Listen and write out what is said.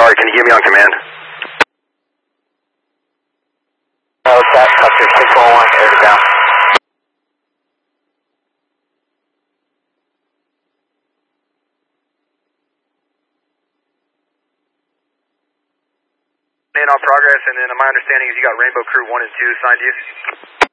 Tower, can you get me on command? Oh, that's Custer 611, air to ground. In on progress, and then my understanding is you got Rainbow Crew 1 and 2 signed you.